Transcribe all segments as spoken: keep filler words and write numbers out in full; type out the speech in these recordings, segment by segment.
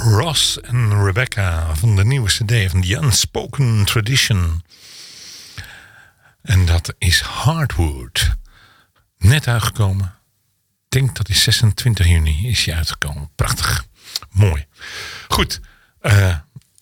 Ross en Rebecca van de nieuwe cd van The Unspoken Tradition. En dat is Hardwood. Net uitgekomen. Ik denk dat is zesentwintig juni is hij uitgekomen. Prachtig. Mooi. Goed. Uh,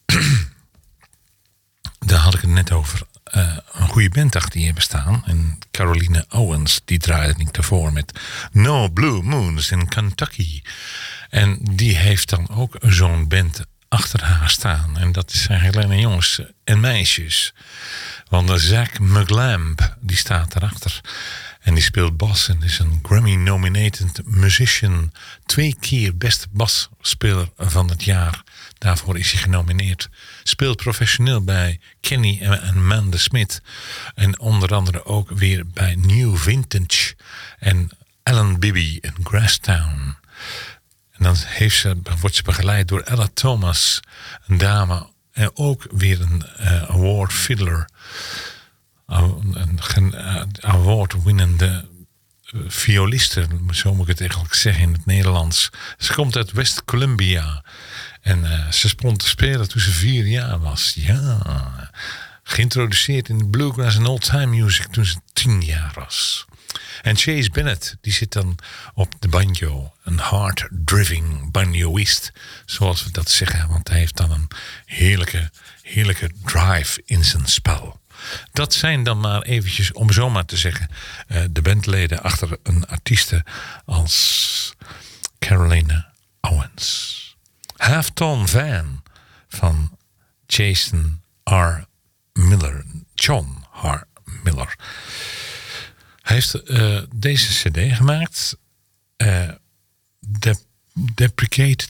daar had ik het net over. Uh, een goede band achter die hebben staan. En Caroline Owens, die draaide ik daarvoor met No Blue Moons in Kentucky. En die heeft dan ook zo'n band achter haar staan. En dat zijn Helene jongens en meisjes. Want Zach McLamb, die staat erachter. En die speelt bas en is een Grammy-nominated musician. Twee keer beste basspeler van het jaar. Daarvoor is hij genomineerd. Speelt professioneel bij Kenny en Amanda Smith. En onder andere ook weer bij New Vintage. En Alan Bibby en Grasstown. En dan heeft ze, wordt ze begeleid door Ella Thomas. Een dame. En ook weer een uh, award fiddler. Een, een uh, award-winnende uh, violiste. Zo moet ik het eigenlijk zeggen in het Nederlands. Ze komt uit West Columbia. En uh, ze begon te spelen toen ze vier jaar was. Ja. Geïntroduceerd in de bluegrass en old-time music toen ze tien jaar was. En Chase Bennett, die zit dan op de banjo. Een hard-driving banjoist, zoals we dat zeggen. Want hij heeft dan een heerlijke, heerlijke drive in zijn spel. Dat zijn dan maar eventjes, om zomaar te zeggen, de bandleden achter een artieste als Caroline Owens. Halftone Van van Jason R. Miller. John R. Miller. Hij heeft uh, deze cd gemaakt. Uh, Dep- Deprecated